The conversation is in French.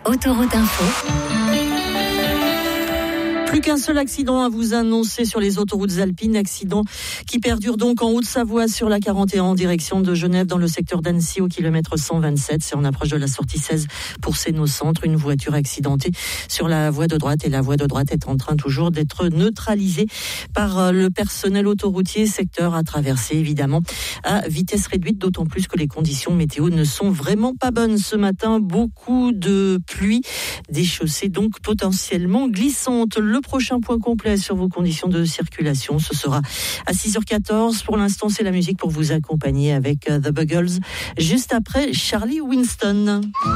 Autoroute Info. Plus qu'un seul accident à vous annoncer sur les autoroutes alpines. Accident qui perdure donc en Haute-Savoie sur la 41 en direction de Genève dans le secteur d'Annecy au kilomètre 127. C'est en approche de la sortie 16 pour Sénaux-Centre. Une voiture accidentée sur la voie de droite et la voie de droite est en train toujours d'être neutralisée par le personnel autoroutier. Secteur à traverser évidemment à vitesse réduite, d'autant plus que les conditions météo ne sont vraiment pas bonnes ce matin. Beaucoup de pluie, des chaussées donc potentiellement glissantes. Le prochain point complet sur vos conditions de circulation, ce sera à 6h14. Pour l'instant, c'est la musique pour vous accompagner avec The Buggles, juste après Charlie Winston.